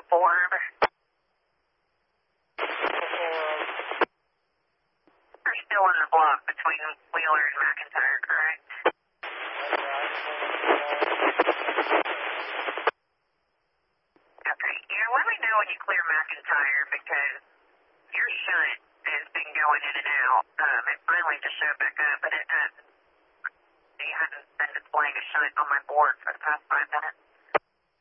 Ford. You're still in the block between Wheeler and McIntyre, correct? Okay, let me know when you clear McIntyre because your shunt has been going in and out. It finally just showed back up, but it hadn't been displaying a shunt on my board for the past 5 minutes.